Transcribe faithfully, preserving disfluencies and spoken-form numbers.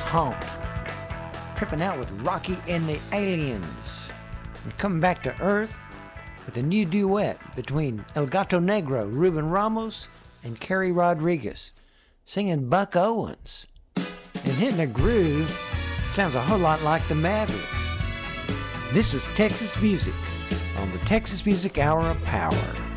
Haunt. Tripping out with Rocky and the Aliens. And coming back to Earth with a new duet between El Gato Negro, Ruben Ramos, and Kerry Rodriguez, singing Buck Owens. And hitting a groove that sounds a whole lot like the Mavericks. This is Texas Music on the Texas Music Hour of Power.